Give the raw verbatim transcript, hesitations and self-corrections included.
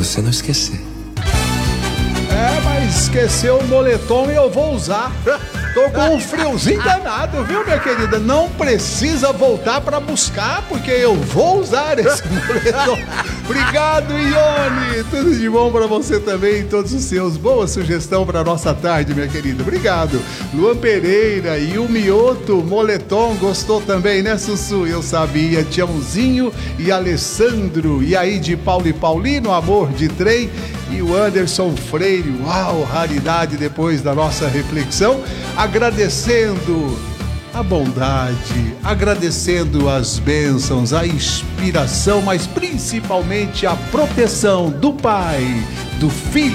você não esquecer. É, mas esqueceu o moletom e eu vou usar. Tô com um friozinho danado, viu, minha querida? Não precisa voltar pra buscar, porque eu vou usar esse moletom. Obrigado, Ione. Tudo de bom pra você também, todos os seus. Boa sugestão pra nossa tarde, minha querida. Obrigado. Luan Pereira e o Mioto Moletom gostou também, né, Sussu? Eu sabia. Tiãozinho e Alessandro. E aí, de Paulo e Paulino, Amor de Trem. E o Anderson Freire. Uau, raridade depois da nossa reflexão. Agradecendo a bondade, agradecendo as bênçãos, a inspiração, mas principalmente a proteção do Pai, do Filho